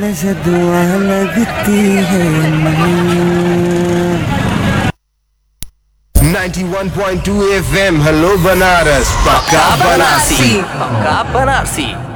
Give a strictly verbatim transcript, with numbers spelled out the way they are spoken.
से दुआ लगती है ninety-one point two F M hello Banaras पक्का बनारसी पक्का बनारसी